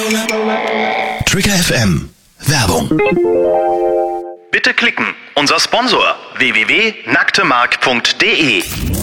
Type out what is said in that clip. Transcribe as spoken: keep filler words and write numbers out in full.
Trigger F M. Werbung. Bitte klicken. Unser Sponsor w w w punkt nacktemark punkt de